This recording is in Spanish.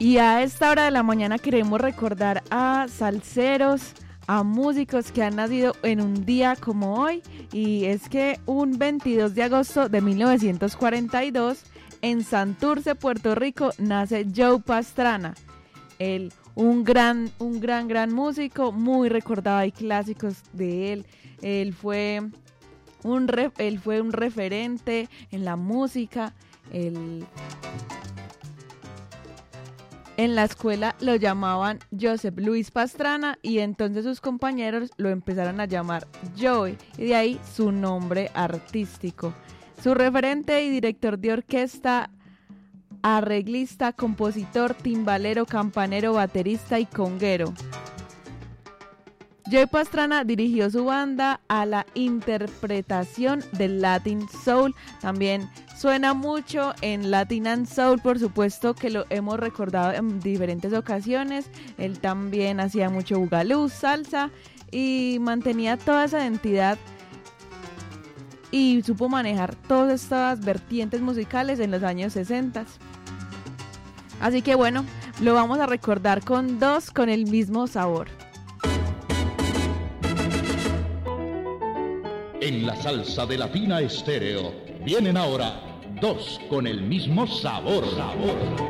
Y a esta hora de la mañana queremos recordar a salseros, a músicos que han nacido en un día como hoy, y es que un 22 de agosto de 1942 en Santurce, Puerto Rico, nace Joe Pastrana. Él, un gran músico, muy recordado, hay clásicos de él. Él fue un referente en la música. En la escuela lo llamaban Joseph Luis Pastrana y entonces sus compañeros lo empezaron a llamar Joey, y de ahí su nombre artístico. Su referente y director de orquesta, arreglista, compositor, timbalero, campanero, baterista y conguero. Joey Pastrana dirigió su banda a la interpretación del Latin Soul. También suena mucho en Latin and Soul, por supuesto que lo hemos recordado en diferentes ocasiones. Él también hacía mucho bugalú, salsa, y mantenía toda esa identidad y supo manejar todas estas vertientes musicales en los años 60. Así que bueno, lo vamos a recordar con dos con el mismo sabor. En la salsa de Latina Estéreo vienen ahora dos con el mismo sabor.